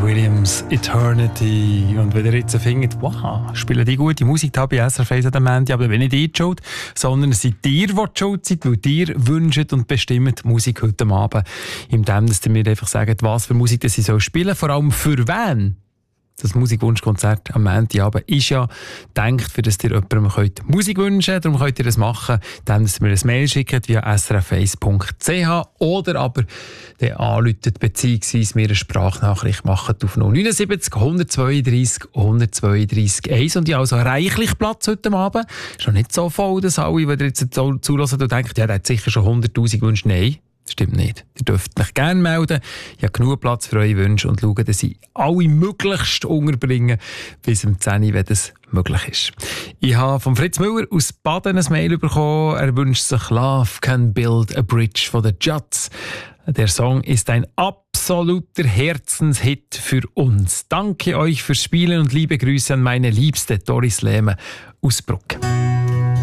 Williams, Eternity. Und wenn ihr jetzt findet, wow, spielen die gute Musik da bei SRF 1 am Ende, aber wenn nicht ihr die Schuld, sondern es seid ihr, die die Schuld seid, weil ihr wünscht und bestimmt die Musik heute Abend. Indem ihr mir einfach sagt, was für Musik sie spielen soll, vor allem für wen. Das Musikwunschkonzert am Montagabend ist ja gedacht, für das ihr jemandem Musik wünschen könnt. Darum könnt ihr das machen, indem ihr mir ein Mail schickt via srf1.ch oder aber anruft bzw. mir eine Sprachnachricht macht auf 079 132 132 1. Und ich habe also reichlich Platz heute Abend. Ist noch nicht so voll, dass alle, die ihr jetzt zuhören und denkt, ja, der hat sicher schon 100'000 Wünsche. Nein. Stimmt nicht. Ihr dürft mich gerne melden. Ich habe genug Platz für eure Wünsche und schaue, dass ich alle möglichst unterbringen bis um 10 Uhr, wenn das möglich ist. Ich habe von Fritz Müller aus Baden ein Mail bekommen. Er wünscht sich Love Can Build a Bridge von den Judds. Der Song ist ein absoluter Herzenshit für uns. Danke euch fürs Spielen und liebe Grüße an meine Liebste Doris Lehme aus Bruck.